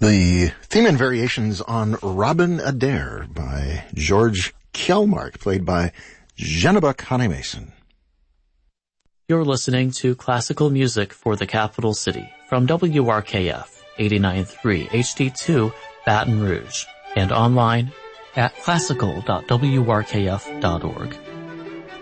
The theme and variations on Robin Adair by George Kjellmark, played by Jeannebuk Honeymason. You're listening to classical music for the capital city from WRKF 89.3 HD2 Baton Rouge and online at classical.wrkf.org.